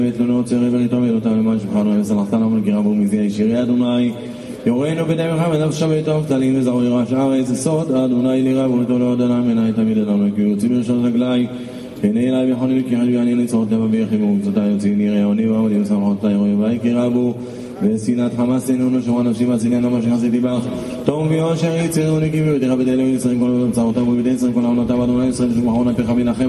תלונות צרי וריתום ילותם למען שבחנו וסלחת לנו לקרב ומזיע ישירי אדוני יורנו בדמך ונפשה ביתו תלים וזרעו ירש הארץ סוד אדוני לירה וריתו לעוד אדם מנהי תמיד אדם כי יוציא ברשות רגלי הנה אליי ויכוני לקרב ואני לצרות טבע ויחימו ומצותי יוציא נראה עוני ועמודים סמכות תאירוי ויקרבו ושנאת חמאס איננו שורה נפשי והצינן למה שעשיתי בך תום ויושר יצירו נקים ויותיך בדלו ישראל כל צרותם ובדי ישראל כל העונותם אדוני ישראל שמחון אפיך ונחם